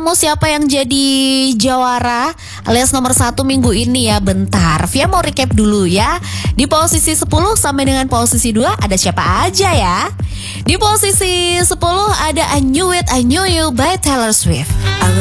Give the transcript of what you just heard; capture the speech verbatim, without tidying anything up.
ketemu siapa yang jadi jawara alias nomor satu minggu ini ya. Bentar, Via mau recap dulu ya. Di posisi sepuluh sampai dengan posisi dua ada siapa aja ya? Di posisi sepuluh ada I Knew It, I Knew You by Taylor Swift.